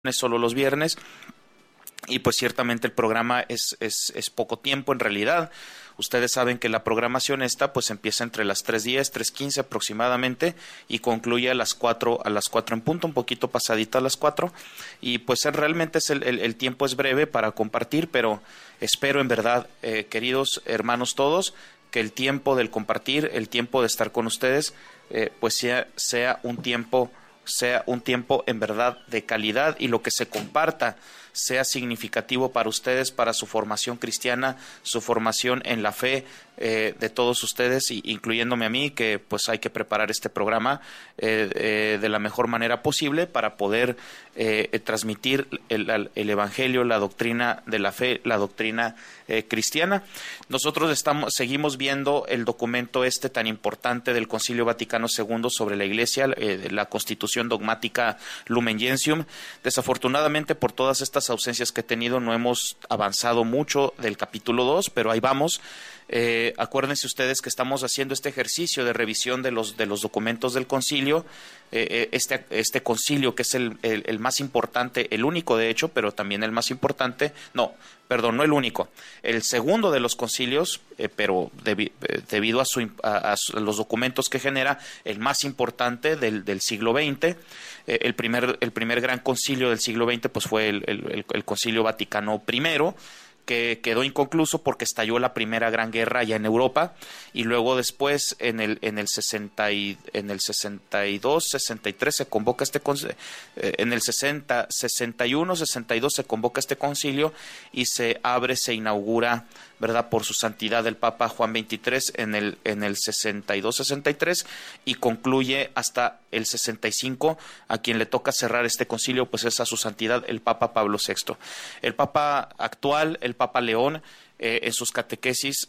solo los viernes. Y pues ciertamente el programa es poco tiempo en realidad. Ustedes saben que la programación esta pues empieza entre las 3:10, 3:15 aproximadamente y concluye a las 4 en punto, un poquito pasadita a las 4. Y pues realmente el tiempo es breve para compartir, pero espero en verdad, queridos hermanos todos, que el tiempo del compartir, el tiempo de estar con ustedes, pues sea un tiempo en verdad de calidad, y lo que se comparta sea significativo para ustedes, para su formación cristiana, su formación en la fe de todos ustedes, incluyéndome a mí, que pues hay que preparar este programa de la mejor manera posible para poder transmitir el Evangelio, la doctrina de la fe, la doctrina cristiana. Nosotros seguimos viendo el documento tan importante del Concilio Vaticano II sobre la Iglesia, la Constitución Dogmática Lumen Gentium. Desafortunadamente, por todas estas ausencias que he tenido, no hemos avanzado mucho del capítulo 2, pero ahí vamos. Acuérdense ustedes que estamos haciendo este ejercicio de revisión de los documentos del concilio, este concilio que es el más importante, el único de hecho, pero también el más importante, no el único, el segundo de los concilios, pero debido a los documentos que genera, el más importante del siglo XX. El primer gran concilio del siglo XX pues fue el Concilio Vaticano I, que quedó inconcluso porque estalló la Primera Gran Guerra allá en Europa, y luego después en el 62, 63 se convoca en el 60, 61, 62 se convoca este concilio y se inaugura, ¿verdad?, por su santidad el Papa Juan XXIII en el 62, 63, y concluye hasta el 65. A quien le toca cerrar este concilio pues es a su santidad el Papa Pablo VI. El Papa actual, el Papa León, en sus catequesis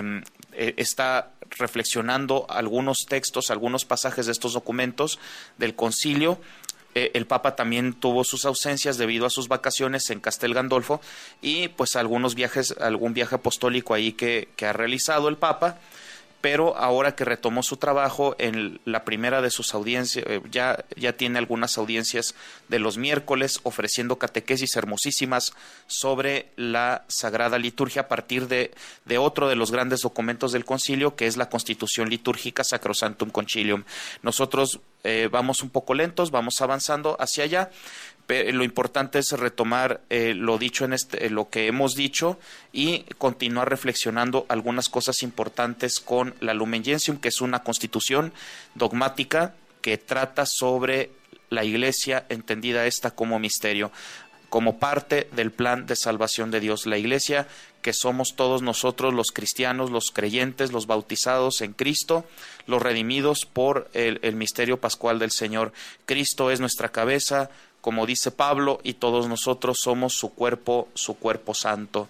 está reflexionando algunos textos, algunos pasajes de estos documentos del concilio. El Papa también tuvo sus ausencias debido a sus vacaciones en Castel Gandolfo y pues algún viaje apostólico ahí que ha realizado el Papa. Pero ahora que retomó su trabajo en la primera de sus audiencias, ya tiene algunas audiencias de los miércoles ofreciendo catequesis hermosísimas sobre la Sagrada Liturgia a partir de otro de los grandes documentos del concilio, que es la Constitución Litúrgica Sacrosanctum Concilium. Nosotros vamos un poco lentos, vamos avanzando hacia allá. Lo importante es retomar lo dicho lo que hemos dicho y continuar reflexionando algunas cosas importantes con la Lumen Gentium, que es una constitución dogmática que trata sobre la Iglesia, entendida como misterio, como parte del plan de salvación de Dios. La Iglesia, que somos todos nosotros los cristianos, los creyentes, los bautizados en Cristo, los redimidos por el misterio pascual del Señor. Cristo es nuestra cabeza, como dice Pablo, y todos nosotros somos su cuerpo santo.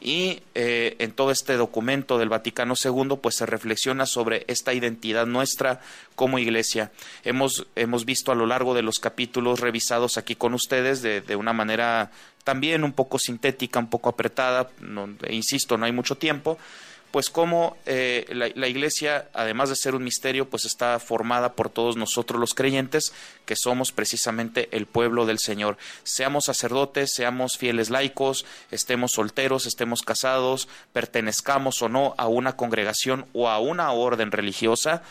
Y en todo este documento del Vaticano II pues se reflexiona sobre esta identidad nuestra como Iglesia. Hemos visto a lo largo de los capítulos revisados aquí con ustedes de una manera también un poco sintética, un poco apretada, insisto, no hay mucho tiempo, pues cómo la Iglesia, además de ser un misterio, pues está formada por todos nosotros los creyentes, que somos precisamente el pueblo del Señor. Seamos sacerdotes, seamos fieles laicos, estemos solteros, estemos casados, pertenezcamos o no a una congregación o a una orden religiosa,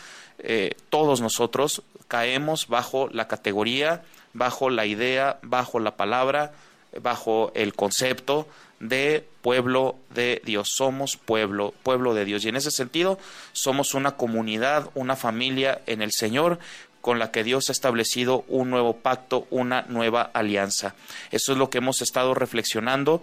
todos nosotros caemos bajo la categoría, bajo la idea, bajo la palabra, bajo el concepto de pueblo de Dios. Somos pueblo de Dios, y en ese sentido somos una comunidad, una familia en el Señor, con la que Dios ha establecido un nuevo pacto, una nueva alianza. Eso es lo que hemos estado reflexionando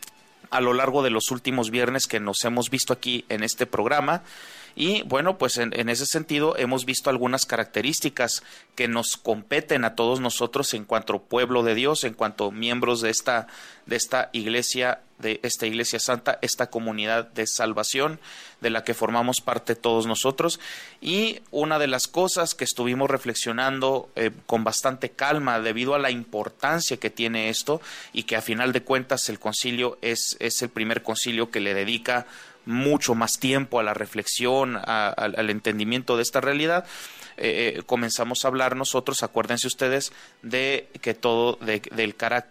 a lo largo de los últimos viernes que nos hemos visto aquí en este programa. Y bueno, pues en ese sentido hemos visto algunas características que nos competen a todos nosotros en cuanto pueblo de Dios, en cuanto miembros de esta iglesia santa, esta comunidad de salvación de la que formamos parte todos nosotros. Y una de las cosas que estuvimos reflexionando con bastante calma debido a la importancia que tiene esto, y que a final de cuentas el concilio es el primer concilio que le dedica mucho más tiempo a la reflexión, al entendimiento de esta realidad, comenzamos a hablar nosotros, acuérdense ustedes, de que todo del carácter